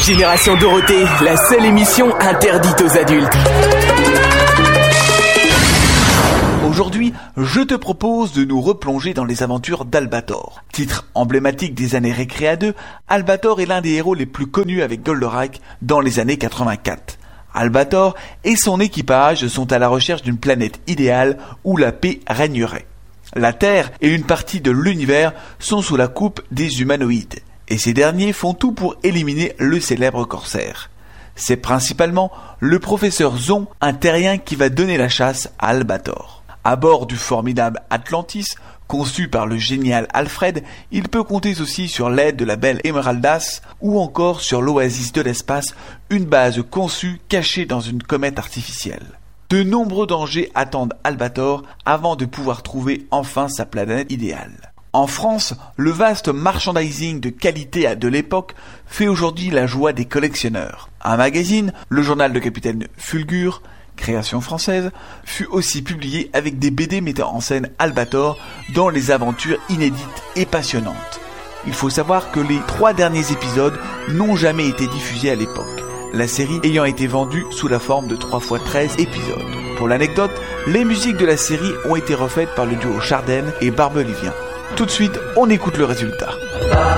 Génération Dorothée, la seule émission interdite aux adultes. Aujourd'hui, je te propose de nous replonger dans les aventures d'Albator. Titre emblématique des années Récréa 2, Albator est l'un des héros les plus connus avec Goldorak dans les années 84. Albator et son équipage sont à la recherche d'une planète idéale où la paix régnerait. La Terre et une partie de l'univers sont sous la coupe des humanoïdes, et ces derniers font tout pour éliminer le célèbre corsaire. C'est principalement le professeur Zon, un terrien, qui va donner la chasse à Albator. À bord du formidable Atlantis, conçu par le génial Alfred, il peut compter aussi sur l'aide de la belle Emeraldas ou encore sur l'Oasis de l'espace, une base conçue cachée dans une comète artificielle. De nombreux dangers attendent Albator avant de pouvoir trouver enfin sa planète idéale. En France, le vaste merchandising de qualité de l'époque fait aujourd'hui la joie des collectionneurs. Un magazine, le journal de Capitaine Fulgur, création française, fut aussi publié avec des BD mettant en scène Albator dans les aventures inédites et passionnantes. Il faut savoir que les 3 derniers épisodes n'ont jamais été diffusés à l'époque, la série ayant été vendue sous la forme de 3x13 épisodes. Pour l'anecdote, les musiques de la série ont été refaites par le duo Chardenne et Barbelivien. Tout de suite, on écoute le résultat.